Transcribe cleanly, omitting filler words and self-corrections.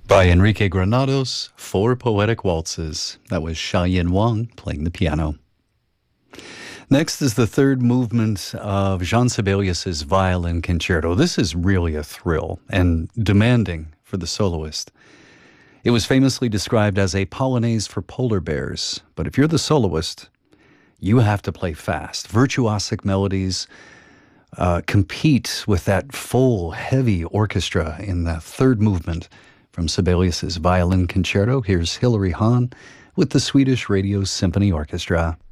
By Enrique Granados, Four Poetic Waltzes. That was Xiaoyan Wang playing the piano. Next is the third movement of Jean Sibelius's Violin Concerto. This is really a thrill and demanding for the soloist. It was famously described as a polonaise for polar bears, but if you're the soloist, you have to play fast. Virtuosic melodies compete with that full, heavy orchestra in the third movement from Sibelius's Violin Concerto. Here's Hilary Hahn with the Swedish Radio Symphony Orchestra.